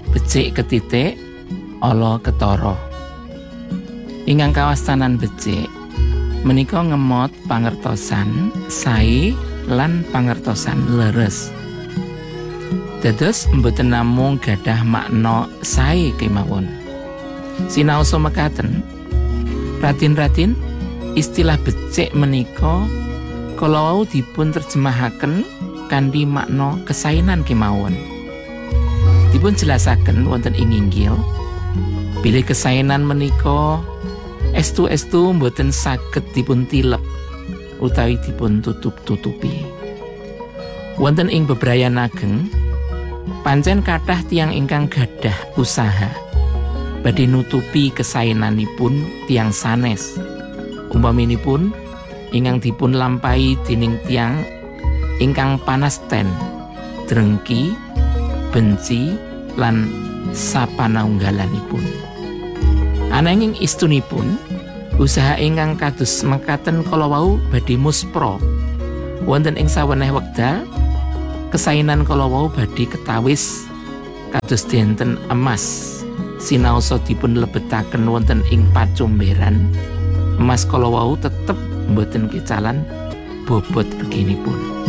becik ketitik ala ketara. Ingkang kawastanan becik menika ngemot pangertosan sae lan pangertosan leres. Dados mboten namung gadah makna sae kemawon. Sinaosa mekaten, Ratin-ratin, istilah becik menika kalau dipun terjemahaken kanthi makna kesainan kemawon. Dipun jelasaken wonten ing Inggil, bilih kesainan menika estu-estu mboten saged dipun tilep utawi dipun tutup-tutupi. Wonten ing bebrayan ageng, pancen kathah tiyang ingkang gadah usaha badhe nutupi kesaenanipun tiyang sanes. Umpaminipun ingkang dipun lampahi dening tiyang ingkang panasten, drengki, benci lan sapanunggalanipun. Ananging istunipun usaha ingkang kados mekaten kala wau badhe muspra. Wonten ing saweneh wekdal kesainan kala wau badhe ketawis kados dinten emas. Sinaosa dipun lebetaken wonten ing pacumberan, emas kala wau tetep mboten kecalan bobot reginipun.